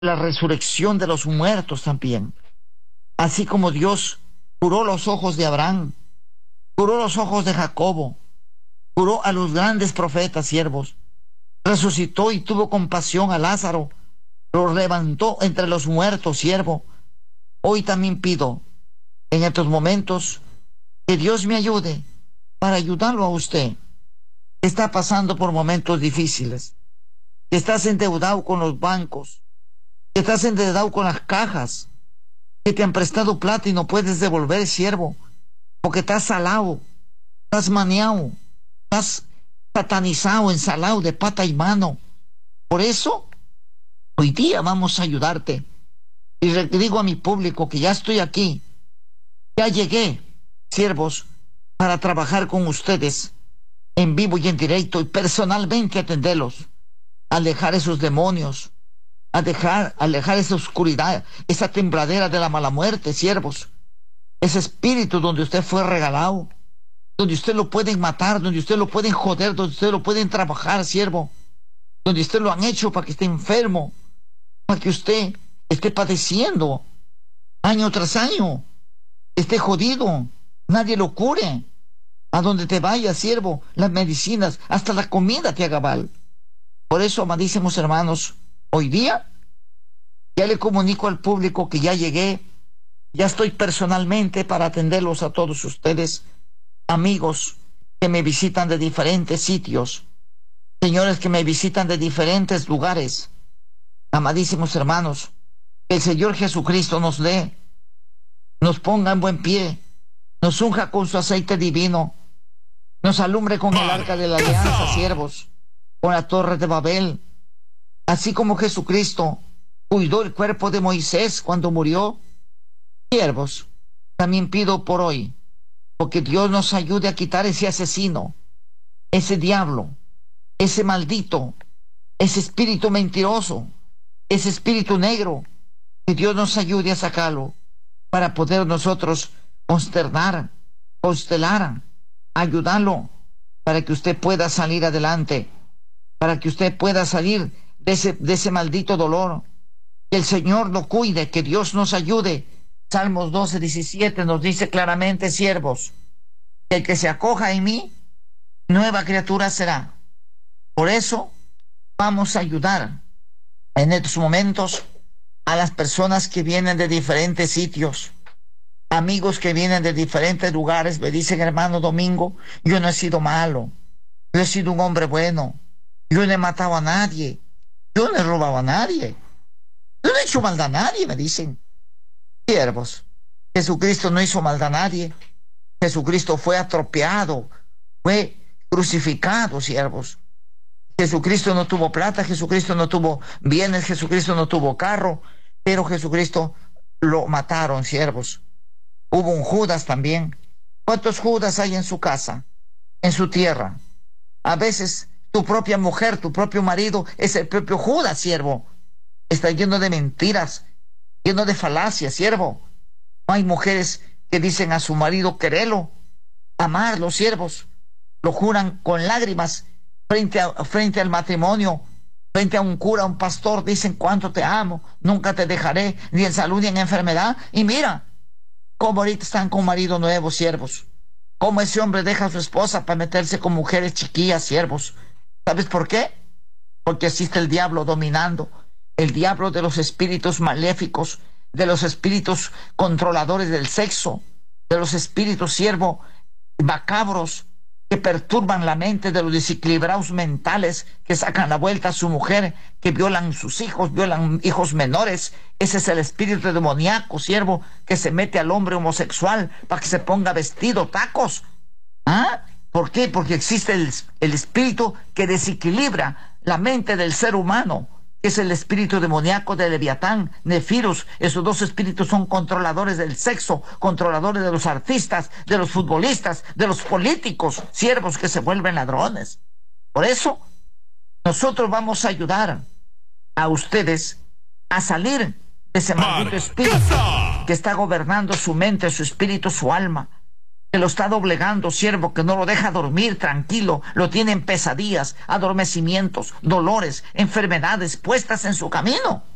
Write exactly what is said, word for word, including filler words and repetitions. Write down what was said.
la resurrección de los muertos también. Así como Dios curó los ojos de Abraham, curó los ojos de Jacobo, curó a los grandes profetas siervos, resucitó y tuvo compasión a Lázaro, lo levantó entre los muertos, siervo. Hoy también pido en estos momentos que Dios me ayude para ayudarlo a usted, que está pasando por momentos difíciles, que estás endeudado con los bancos, que estás endeudado con las cajas, que te han prestado plata y no puedes devolver, siervo, porque estás salado, estás maniado, estás satanizado, ensalado de pata y mano. Por eso, hoy día vamos a ayudarte. Y le digo a mi público que ya estoy aquí, ya llegué, siervos, para trabajar con ustedes en vivo y en directo y personalmente atenderlos, alejar esos demonios, a dejar, alejar esa oscuridad, esa tembladera de la mala muerte, siervos, ese espíritu donde usted fue regalado, donde usted lo pueden matar, donde usted lo pueden joder, donde usted lo pueden trabajar, siervo, donde usted lo han hecho para que esté enfermo, para que usted esté padeciendo año tras año, esté jodido, nadie lo cure. A donde te vayas, siervo, las medicinas, hasta la comida te haga mal. Por eso, amadísimos hermanos, hoy día ya le comunico al público que ya llegué, ya estoy personalmente para atenderlos a todos ustedes, amigos que me visitan de diferentes sitios, señores que me visitan de diferentes lugares. Amadísimos hermanos, que el Señor Jesucristo nos dé, nos ponga en buen pie, nos unja con su aceite divino, nos alumbre con el arca de la alianza, siervos, con la torre de Babel, así como Jesucristo cuidó el cuerpo de Moisés cuando murió. Siervos, también pido por hoy, porque Dios nos ayude a quitar ese asesino, ese diablo, ese maldito, ese espíritu mentiroso, ese espíritu negro, que Dios nos ayude a sacarlo, para poder nosotros consternar, constelar, ayudarlo, para que usted pueda salir adelante, para que usted pueda salir de ese, de ese maldito dolor. Que el Señor lo cuide, que Dios nos ayude. Salmos doce, diecisiete nos dice claramente, siervos, que el que se acoja en mí, nueva criatura será. Por eso vamos a ayudar en estos momentos a las personas que vienen de diferentes sitios, amigos que vienen de diferentes lugares. Me dicen, hermano Domingo, yo no he sido malo, yo he sido un hombre bueno, yo no he matado a nadie, yo no he robado a nadie, yo no he hecho maldad a nadie, me dicen. Siervos, Jesucristo no hizo maldad a nadie, Jesucristo fue atropellado, fue crucificado, siervos. Jesucristo no tuvo plata, Jesucristo no tuvo bienes, Jesucristo no tuvo carro, pero Jesucristo lo mataron, siervos. Hubo un Judas también. ¿Cuántos Judas hay en su casa, en su tierra? A veces tu propia mujer, tu propio marido es el propio Judas, siervo. Está lleno de mentiras, lleno de falacias, siervo. No hay mujeres que dicen a su marido quererlo, amarlo, siervos. Lo juran con lágrimas frente, a, frente al matrimonio, frente a un cura, a un pastor. Dicen cuánto te amo, nunca te dejaré, ni en salud ni en enfermedad. Y mira cómo ahorita están con marido nuevo, siervos. Cómo ese hombre deja a su esposa para meterse con mujeres chiquillas, siervos. ¿Sabes por qué? Porque existe el diablo dominando. El diablo de los espíritus maléficos, de los espíritus controladores del sexo, de los espíritus, siervo, macabros, que perturban la mente, de los desequilibrados mentales, que sacan la vuelta a su mujer, que violan sus hijos, violan hijos menores. Ese es el espíritu demoníaco, siervo, que se mete al hombre homosexual para que se ponga vestido, tacos. ¿Ah? ¿Por qué? Porque existe el, el espíritu que desequilibra la mente del ser humano, que es el espíritu demoníaco de Leviatán, Nefirus. Esos dos espíritus son controladores del sexo, controladores de los artistas, de los futbolistas, de los políticos, siervos que se vuelven ladrones. Por eso, nosotros vamos a ayudar a ustedes a salir de ese maldito espíritu que está gobernando su mente, su espíritu, su alma, que lo está doblegando, siervo, que no lo deja dormir tranquilo, lo tiene en pesadillas, adormecimientos, dolores, enfermedades puestas en su camino.